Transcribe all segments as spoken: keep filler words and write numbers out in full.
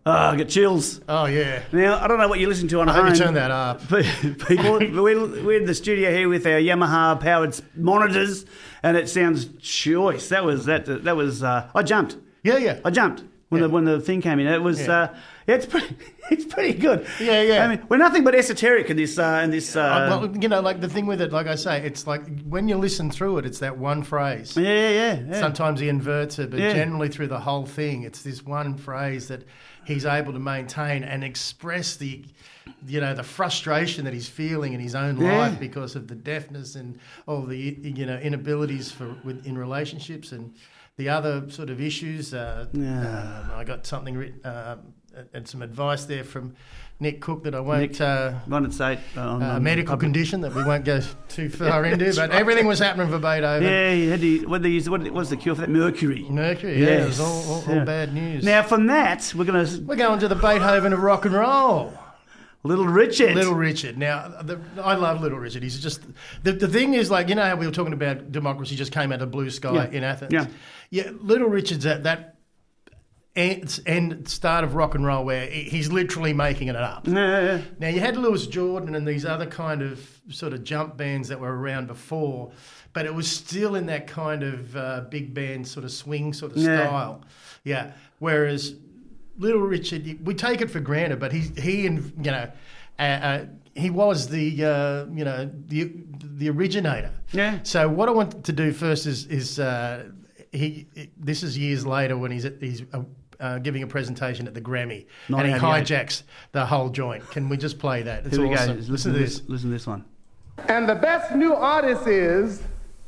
Oh, I get chills. Oh, yeah. Now, I don't know what you listen to on I home. hope you turn that up. People, we're, we're in the studio here with our Yamaha-powered monitors, and it sounds choice. That was, that, that was, uh, I jumped. Yeah, yeah. I jumped when, yeah. the, when the thing came in. It was, yeah. uh, yeah, it's pretty, it's pretty good. Yeah, yeah. I mean, we're nothing but esoteric in this, uh, in this. Uh, well, you know, like the thing with it, like I say, it's like when you listen through it, it's that one phrase. Yeah, yeah, yeah. yeah. Sometimes he inverts it, but yeah. generally through the whole thing, it's this one phrase that he's able to maintain and express the, you know, the frustration that he's feeling in his own yeah. life because of the deafness and all the, you know, inabilities for with, in relationships and the other sort of issues. Uh, yeah. um, I got something written. Uh, and some advice there from Nick Cook that I won't... Nick, uh, won't say it, uh, uh, medical condition that we won't go too far into, but right. everything was happening for Beethoven. Yeah, he had to, what, they used, what was the cure for that? Mercury. Mercury, yeah, yes. it was all, all, all yeah. bad news. Now, from that, we're going to... We're going to the Beethoven of rock and roll. Little Richard. Little Richard. Now, the, I love Little Richard. He's just... The, the thing is, like, you know how we were talking about democracy just came out of blue sky yeah. in Athens? Yeah. Yeah, Little Richard's at that... end, end start of rock and roll where he's literally making it up. Yeah, yeah, yeah. Now, you had Lewis Jordan and these other kind of sort of jump bands that were around before, but it was still in that kind of uh, big band sort of swing sort of yeah. style. Yeah. Whereas Little Richard, we take it for granted, but he, he and, you know, uh, uh, he was the, uh, you know, the the originator. Yeah. So what I want to do first is, is uh, he. this is years later when he's, at, he's uh, Uh, giving a presentation at the Grammy, and he hijacks the whole joint. Can we just play that? It's Here we awesome. go. Listen, listen to this. Listen to this one. And the best new artist is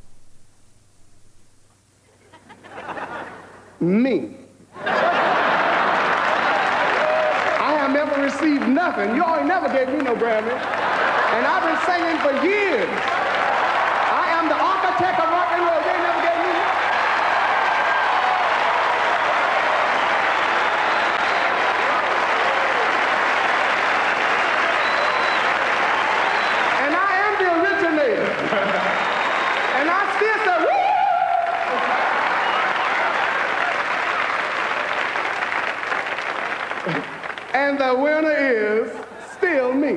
me. I have never received nothing. You all ain't never gave me no Grammy, and I've been singing for years. I am the architect of rock and roll. They never gave me nothing. And I still say, woo! And the winner is still me.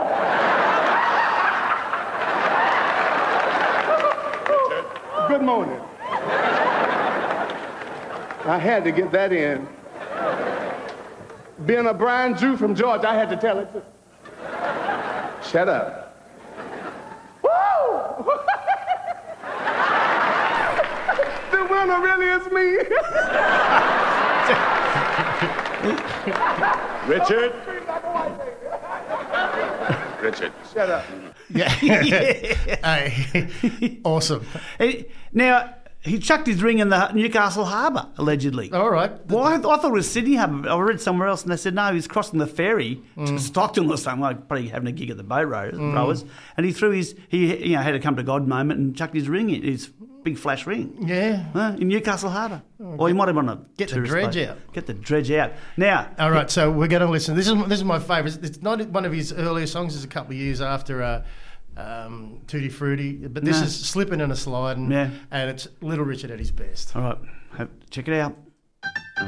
Good morning. I had to get that in. Being a Brian Jew from Georgia, I had to tell it too. Shut up. The winner really is me. Richard. Richard. Shut up. Yeah. yeah. Hey, awesome. Hey, now, he chucked his ring in the Newcastle Harbour, allegedly. All right. Well, I, I thought it was Sydney Harbour. I read somewhere else, and they said, no, he was crossing the ferry mm. to Stockton or something, like probably having a gig at the boat rowers, mm. rowers, and he threw his, he you know, had a come to God moment and chucked his ring in, his big flash ring. Yeah. Uh, in Newcastle Harbour. Oh, or he might have want to get the dredge boat. out. Get the dredge out. Now. All right, so we're going to listen. This is this is my favourite. It's not one of his earlier songs. It's a couple of years after uh, um, Tutti Frutti, but this no. is Slipping and a Sliding, yeah. and it's Little Richard at his best. All right, check it out.